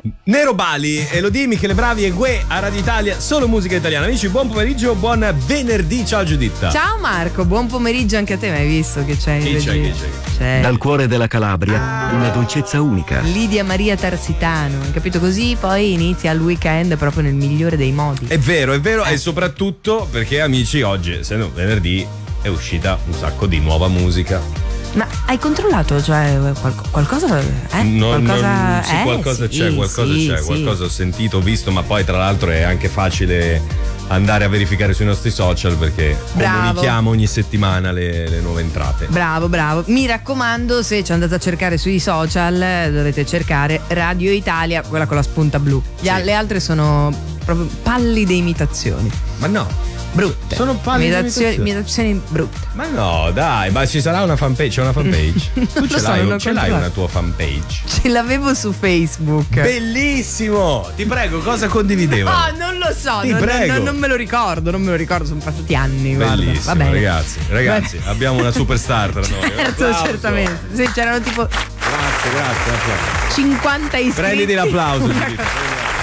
Nero Bali, Elodie, Michele Bravi e Gue a Radio Italia, solo musica italiana. Amici, buon pomeriggio, buon venerdì. Ciao Giuditta. Ciao Marco, buon pomeriggio anche a te. Ma hai visto che c'è? Chi c'è? Dal cuore della Calabria, una dolcezza unica. Lidia Maria Tarsitano, hai capito? Così poi inizia il weekend proprio nel migliore dei modi. È vero, e soprattutto perché, amici, oggi, essendo venerdì, è uscita un sacco di nuova musica. Ma hai controllato, cioè, qualcosa? Qualcosa c'è, qualcosa ho sentito, ho visto, ma poi tra l'altro è anche facile andare a verificare sui nostri social perché comunichiamo ogni settimana le nuove entrate. Bravo. Mi raccomando, se ci andate a cercare sui social dovete cercare Radio Italia, quella con la spunta blu. Le altre sono proprio pallide imitazioni. Ma no. Brutte. Sono pallide imitazioni brutte. Ma no, dai, ma ci sarà una fanpage? C'è una fanpage? Tu ce l'hai una tua fanpage? Ce l'avevo su Facebook. Bellissimo! Ti prego, cosa condividevo? Oh, non lo so, non me lo ricordo, sono passati anni. Bellissimo, va bene. Ragazzi, abbiamo una superstar tra noi. Certo, certamente. Sì, c'erano tipo Grazie. 50 iscritti. Prenditi l'applauso.